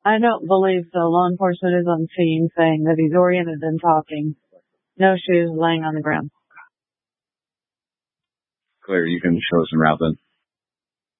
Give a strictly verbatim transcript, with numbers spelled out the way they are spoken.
I don't believe so. Law enforcement is on scene saying that he's oriented and talking. No shoes, laying on the ground. Claire, you can show us en route then.